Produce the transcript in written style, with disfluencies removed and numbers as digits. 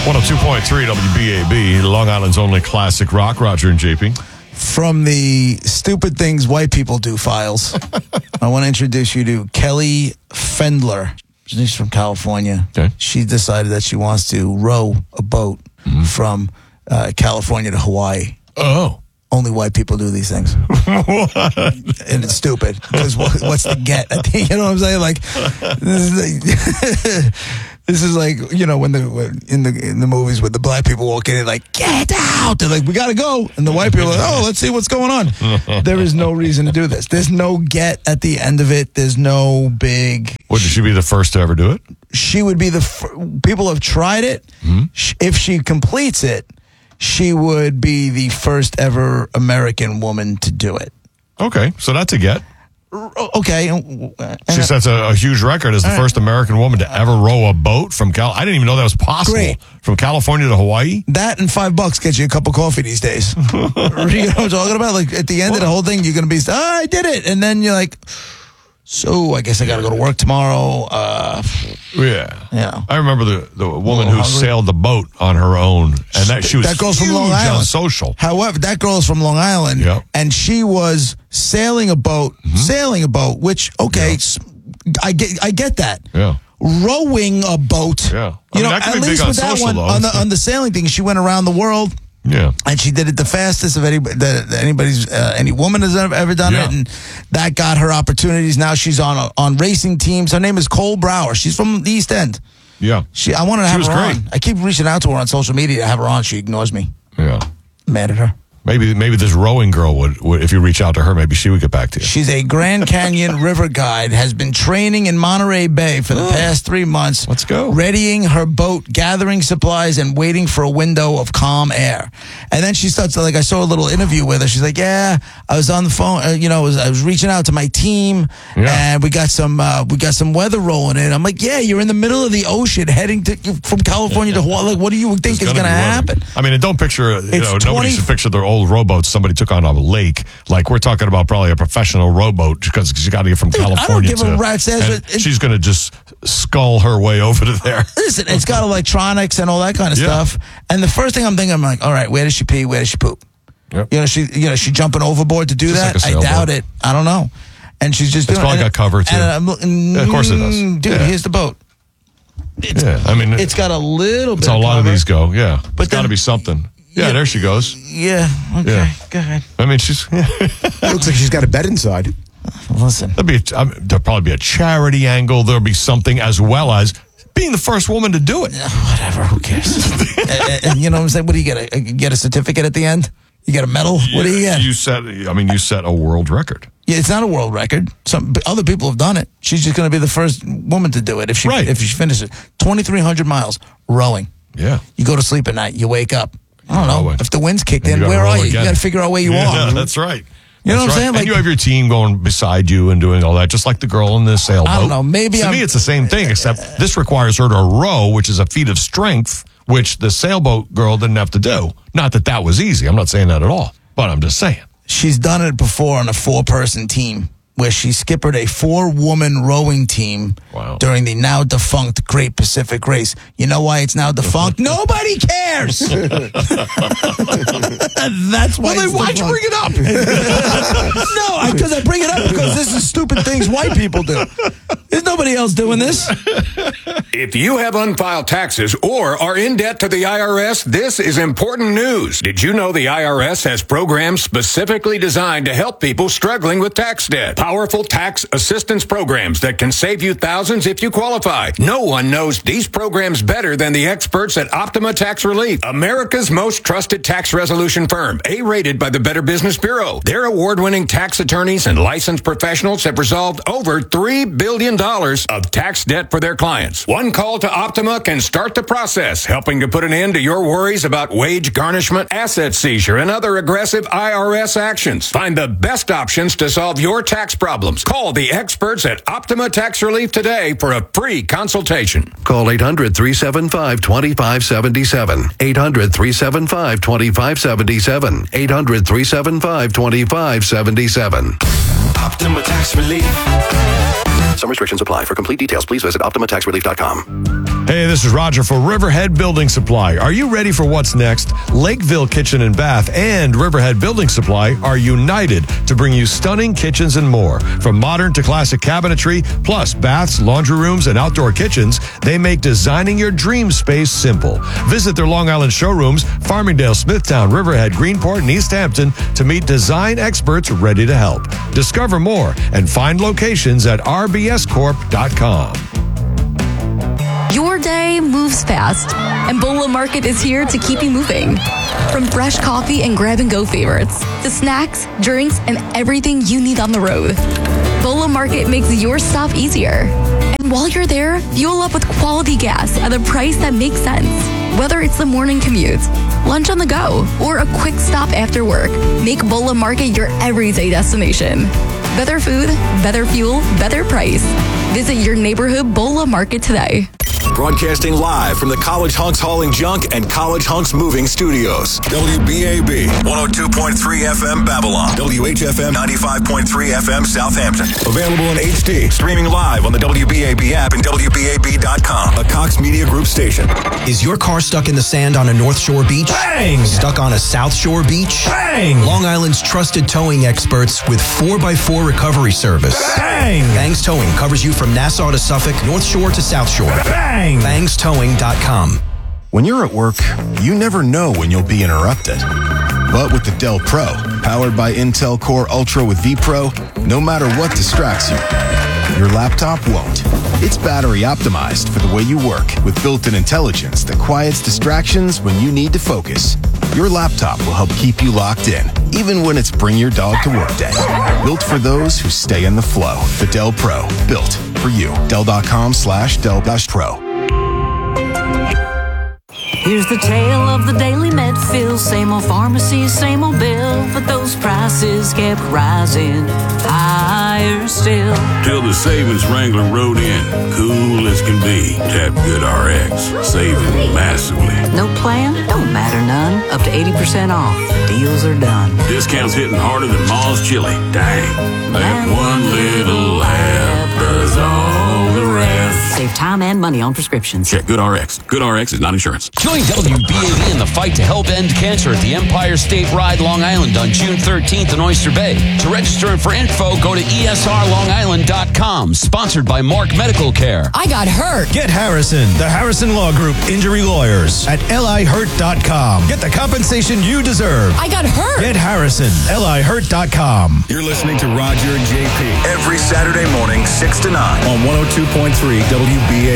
102.3 WBAB, Long Island's only classic rock. Roger and JP. From the stupid things white people do files, I want to introduce you to Kelly Fendler. She's from California. Okay. She decided that she wants to row a boat from California to Hawaii. Oh. Only white people do these things. And it's stupid. Because what's the get? You know what I'm saying? Like, this is like, you know, when in the movies with the black people walk in and like, get out! They're like, we gotta go. And the white people are like, oh, let's see what's going on. There is no reason to do this. There's no get at the end of it. There's no big... Would she be the first to ever do it? She would be people have tried it. If she completes it, she would be the first ever American woman to do it. Okay, so that's a get. Okay. She sets a huge record as the first American woman to ever row a boat from I didn't even know that was possible. Great. From California to Hawaii? That and $5 gets you a cup of coffee these days. You know what I'm talking about? Like at the end of the whole thing, you're going to be, I did it. And then you're like, so I guess I got to go to work tomorrow. Yeah. I remember the woman who sailed the boat on her own, and she was girl's from Long huge Island. on social. However, that girl is from Long Island, and she was sailing a boat, which I get that. Yeah. Rowing a boat. Yeah. You know, that could at be least big with on that social, one though. on the sailing thing, she went around the world. Yeah, and she did it the fastest of any woman has ever done it, and that got her opportunities. Now she's on racing teams. Her name is Cole Brower. She's from the East End. Yeah, I wanted to have her great. on. I keep reaching out to her on social media to have her on. She ignores me. Yeah, mad at her. Maybe this rowing girl would, if you reach out to her, maybe she would get back to you. She's a Grand Canyon river guide, has been training in Monterey Bay for the past 3 months. Let's go. Readying her boat, gathering supplies, and waiting for a window of calm air. And then she starts to, I saw a little interview with her. She's like, yeah, I was on the phone, I was reaching out to my team, and we got some weather rolling in. I'm like, yeah, you're in the middle of the ocean heading from California to Hawaii. Like, what do you think is going to happen? I mean, don't picture, nobody should picture their old rowboats somebody took on a lake. Like, we're talking about probably a professional rowboat because she got to get from California I don't give a rat's ass. She's going to just scull her way over to there. Listen, it's got electronics and all that kind of stuff. And the first thing I'm thinking, I'm like, all right, where does she pee? Where does she poop? Yep. She jumping overboard to do just that? Like I doubt it. I don't know. And she's just it's doing probably got cover too. Of course it does. Dude, here's the boat. It's got a little bit. That's how a lot of these go. Yeah, but it's got to be something. Yeah, there she goes. Yeah, okay, yeah. Go ahead. I mean, she's... It looks like she's got a bed inside. Listen. There'll probably be a charity angle. There'll be something as well as being the first woman to do it. Whatever, who cares? and you know what I'm saying? What do you get? Get a certificate at the end? You get a medal? What do you get? You set a world record. Yeah, it's not a world record. Some other people have done it. She's just going to be the first woman to do it if she finishes it. 2,300 miles rowing. Yeah. You go to sleep at night. You wake up. I don't know. If the wind's kicked in, where are you? You got to figure out where you are. Yeah, that's right. You know what I'm saying? And you have your team going beside you and doing all that, just like the girl in the sailboat. I don't know. Maybe to me, it's the same thing, except this requires her to row, which is a feat of strength, which the sailboat girl didn't have to do. Not that that was easy. I'm not saying that at all, but I'm just saying. She's done it before on a 4-person team, where she skippered a 4-woman rowing team during the now defunct Great Pacific Race. You know why it's now defunct? Nobody cares. That's why. Well, then why'd you bring it up? No, because I bring it up because this is stupid things white people do. There's nobody else doing this. If you have unfiled taxes or are in debt to the IRS, this is important news. Did you know the IRS has programs specifically designed to help people struggling with tax debt? Powerful tax assistance programs that can save you thousands if you qualify. No one knows these programs better than the experts at Optima Tax Relief, America's most trusted tax resolution firm, A-rated by the Better Business Bureau. Their award-winning tax attorneys and licensed professionals have resolved over $3 billion of tax debt for their clients. One call to Optima can start the process, helping to put an end to your worries about wage garnishment, asset seizure, and other aggressive IRS actions. Find the best options to solve your tax problems. Call the experts at Optima Tax Relief today for a free consultation. Call 800-375-2577. 800-375-2577. 800-375-2577. Optima Tax Relief. Some restrictions apply. For complete details, please visit OptimaTaxRelief.com. Hey, this is Roger for Riverhead Building Supply. Are you ready for what's next? Lakeville Kitchen and Bath and Riverhead Building Supply are united to bring you stunning kitchens and more. From modern to classic cabinetry, plus baths, laundry rooms, and outdoor kitchens, they make designing your dream space simple. Visit their Long Island showrooms, Farmingdale, Smithtown, Riverhead, Greenport, and East Hampton to meet design experts ready to help. Discover more and find locations at rbscorp.com. Your day moves fast, and Bola Market is here to keep you moving. From fresh coffee and grab-and-go favorites to snacks, drinks, and everything you need on the road, Bola Market makes your stop easier. And while you're there, fuel up with quality gas at a price that makes sense. Whether it's the morning commute, lunch on the go, or a quick stop after work, make Bola Market your everyday destination. Better food, better fuel, better price. Visit your neighborhood Bola Market today. Broadcasting live from the College Hunks Hauling Junk and College Hunks Moving Studios. WBAB 102.3 FM Babylon. WHFM 95.3 FM Southampton. Available in HD. Streaming live on the WBAB app and WBAB.com. A Cox Media Group station. Is your car stuck in the sand on a North Shore beach? Bang! Stuck on a South Shore beach? Bang! Long Island's trusted towing experts with 4x4 recovery service. Bang! Bangs Towing covers you from Nassau to Suffolk, North Shore to South Shore. Bang! BangsTowing.com. When you're at work, you never know when you'll be interrupted. But with the Dell Pro, powered by Intel Core Ultra with vPro, no matter what distracts you, your laptop won't. It's battery optimized for the way you work with built-in intelligence that quiets distractions when you need to focus. Your laptop will help keep you locked in, even when it's bring your dog to work day. Built for those who stay in the flow. The Dell Pro, built for you. Dell.com/Dell-Pro. Here's the tale of the daily Medfill. Same old pharmacy, same old bill, but those prices kept rising higher still. Till the savings Wrangler rode in, cool as can be. Tap GoodRx, saving massively. No plan? Don't matter none. Up to 80% off. Deals are done. Discounts hitting harder than Ma's chili. Dang, that one little app does all the rest. Save time and money on prescriptions. Check GoodRx. GoodRx is not insurance. Join WBAB in the fight to help end cancer at the Empire State Ride Long Island on June 13th in Oyster Bay. To register and for info, go to esrlongisland.com. Sponsored by Mark Medical Care. I got hurt. Get Harrison, the Harrison Law Group Injury Lawyers at lihurt.com. Get the compensation you deserve. I got hurt. Get Harrison, lihurt.com. You're listening to Roger and JP every Saturday morning, 6 to 9 on 102.3 WBA.